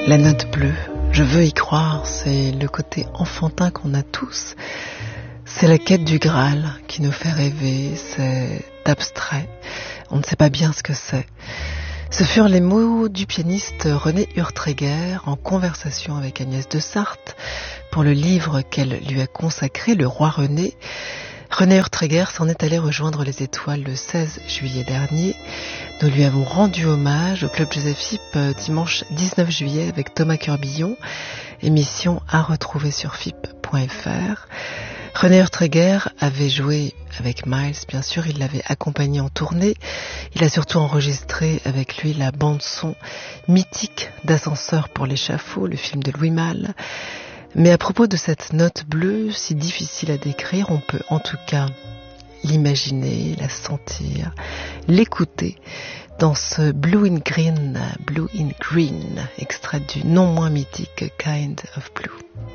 La note bleue, je veux y croire, c'est le côté enfantin qu'on a tous. C'est la quête du Graal qui nous fait rêver, c'est abstrait, on ne sait pas bien ce que c'est. Ce furent les mots du pianiste René Urtreger en conversation avec Agnès de Sarthe pour le livre qu'elle lui a consacré, Le Roi René. René Urtreger s'en est allé rejoindre les étoiles le 16 juillet dernier. Nous lui avons rendu hommage au Club Joseph FIP dimanche 19 juillet avec Thomas Curbillon, émission à retrouver sur FIP.fr. René Urtreger avait joué avec Miles, bien sûr, il l'avait accompagné en tournée. Il a surtout enregistré avec lui la bande-son mythique d'Ascenseur pour l'échafaud, le film de Louis Malle. Mais à propos de cette note bleue, si difficile à décrire, on peut en tout cas l'imaginer, la sentir, l'écouter dans ce Blue in Green, extrait du non moins mythique Kind of Blue.